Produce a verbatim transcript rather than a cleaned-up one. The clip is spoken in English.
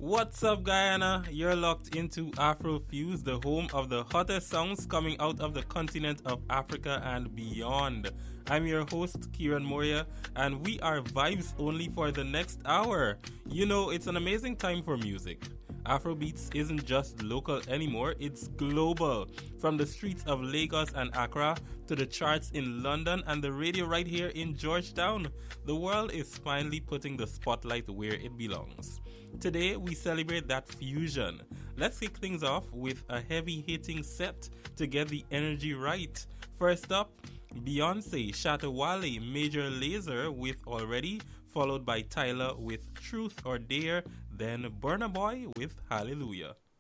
What's up, Guyana? You're locked into Afrofuse, the home of the hottest sounds coming out of the continent of Africa and beyond. I'm your host, Kieran Moria, and we are vibes only for the next hour. You know, it's an amazing time for music. Afrobeats isn't just local anymore, it's global. From the streets of Lagos and Accra to the charts in London and the radio right here in Georgetown, the world is finally putting the spotlight where it belongs. Today, we celebrate that fusion. Let's kick things off with a heavy-hitting set to get the energy right. First up, Beyonce, Shatta Wale, Major Lazer with Already, followed by Tyler with Truth or Dare, then Burna Boy with Hallelujah.